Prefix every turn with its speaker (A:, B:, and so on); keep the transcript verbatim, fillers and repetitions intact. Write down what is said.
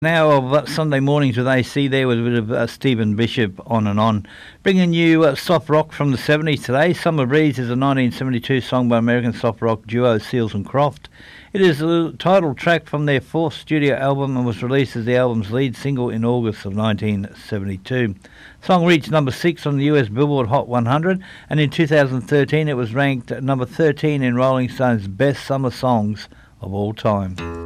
A: Now of uh, Sunday mornings with A C there with a bit of uh, Stephen Bishop on and on. Bringing you uh, soft rock from the seventies today. Summer Breeze is a nineteen seventy-two song by American soft rock duo Seals and Croft. It is the title track from their fourth studio album and was released as the album's lead single in August of nineteen seventy-two. The song reached number six on the U S Billboard Hot one hundred, and in two thousand thirteen it was ranked number thirteen in Rolling Stone's Best Summer Songs of All Time.